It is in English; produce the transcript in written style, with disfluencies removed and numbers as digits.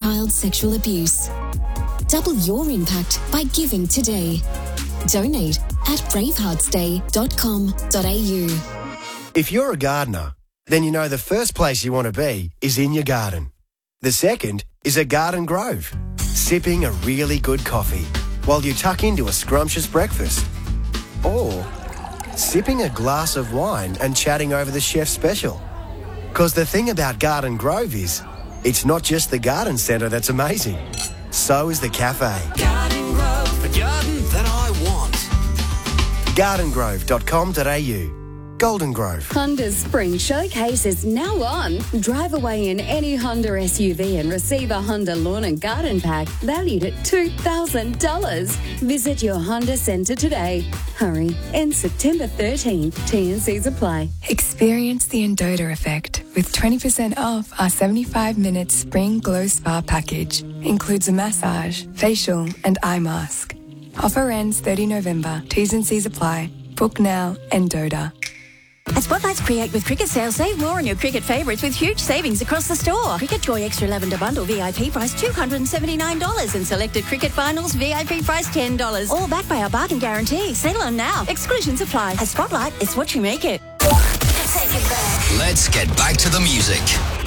child sexual abuse. Double your impact by giving today. Donate at braveheartsday.com.au. If you're a gardener, then you know the first place you want to be is in your garden. The second is a garden grove, sipping a really good coffee while you tuck into a scrumptious breakfast. Or sipping a glass of wine and chatting over the chef's special. Because the thing about Garden Grove is, it's not just the garden centre that's amazing. So is the cafe. Garden Grove, a garden that I want. gardengrove.com.au. Golden Grove. Honda's Spring Showcase is now on. Drive away in any Honda SUV and receive a Honda Lawn and Garden Pack valued at $2,000. Visit your Honda Centre today. Hurry, ends September 13th. T&Cs apply. Experience the Endota effect with 20% off our 75-minute Spring Glow Spa package. Includes a massage, facial and eye mask. Offer ends 30 November. T's and C's apply. Book now, Endota. At Spotlight's Create with Cricket sale, save more on your cricket favourites with huge savings across the store. Cricket Joy Extra Lavender Bundle VIP price $279 and selected cricket finals VIP price $10. All backed by our bargain guarantee. Sale on now. Exclusions apply. At Spotlight, it's what you make it. Let's get back to the music.